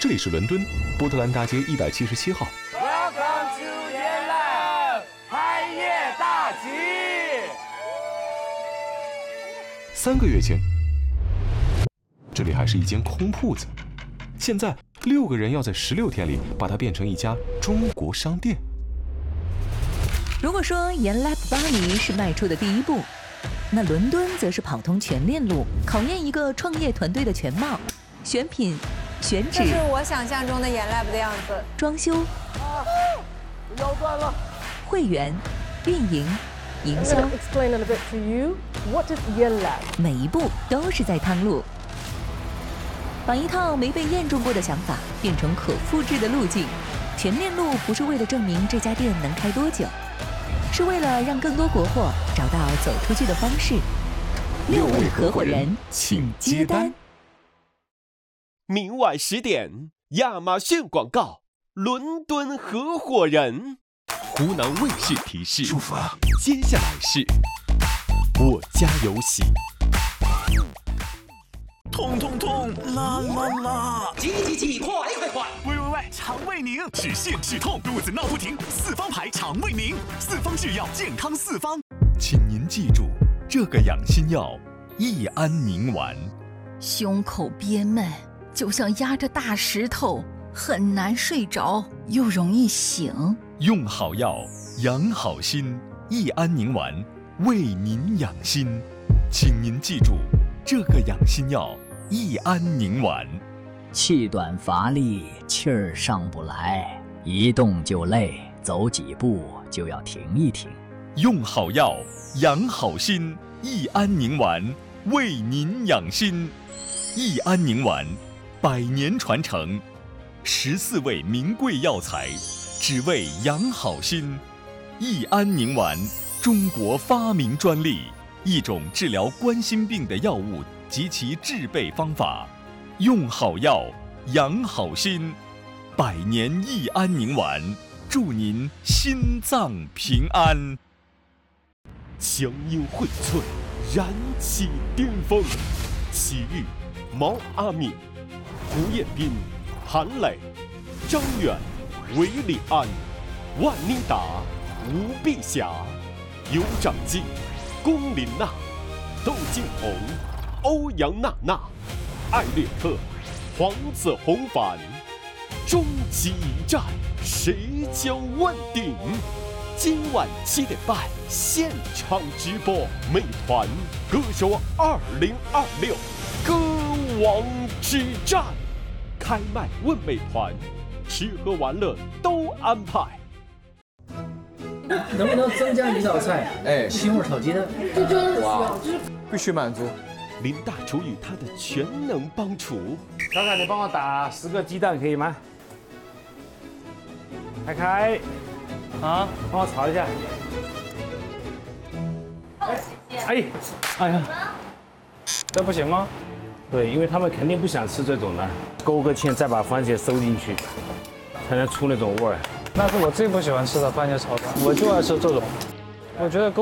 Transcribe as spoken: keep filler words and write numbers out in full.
这里是伦敦波特兰大街一百七十七号。 Welcome to YesLab， 开业大吉！ 三个月前，这里还是一间空铺子，现在六个人要在十六天里把它变成一家中国商店。 如果说YesLab巴黎是迈出的第一步，那伦敦则是跑通全链路，考验一个创业团队的全貌：选品、选址， 这是我想象中的YesLab的样子。 装修、 啊，腰断了。 会员、运营、营销 Explain a little bit to you. What is YesLab? 每一步都是在趟路，把一套没被验证过的想法变成可复制的路径。全链路不是为了证明这家店能开多久，是为了让更多国货找到走出去的方式。六位合伙人，请接单。 明晚十点，亚马逊广告，伦敦合伙人。湖南卫视提示：出发。接下来是我家有喜。 痛痛痛，啦啦啦！ 急急急，快快快！ 喂喂喂，肠胃宁，止泻止痛，肚子闹不停，四方牌肠胃宁，四方制药，健康四方。 请您记住这个养心药：益安宁丸。 胸口憋闷，就像压着大石头，很难睡着，又容易醒。 用好药，养好心。益安宁丸为您养心，请您记住这个养心药：益安宁丸。 气短乏力，气儿上不来，一动就累，走几步就要停一停。 用好药，养好心。益安宁丸为您养心。益安宁丸，百年传承，十四味名贵药材，只为养好心。益安宁丸，中国发明专利，一种治疗冠心病的药物及其制备方法。用好药，养好心。百年益安宁丸，祝您心脏平安。 江阴荟萃，燃起巅峰。齐豫、毛阿敏、胡彦斌、韩磊、张远、韦礼安、万妮达、吴碧霞、尤长靖、龚琳娜、窦靖童、欧阳娜娜、艾略特、黄子弘凡。终极一战，谁将问鼎？今晚七点半现场直播，美团歌手二零二六歌王之战，开麦问美团，吃喝玩乐都安排。 能不能增加一道菜？哎，西红柿炒鸡蛋。 这真是哇，必须满足。 林大厨与他的全能帮厨， 看看你帮我打十个鸡蛋可以吗？开开，啊，帮我炒一下。哎，哎，哎呀，这不行吗？对，因为他们肯定不想吃这种的，勾个芡，再把番茄收进去，才能出那种味儿。 那是我最不喜欢吃的番茄炒蛋，我就爱吃这种。我觉得勾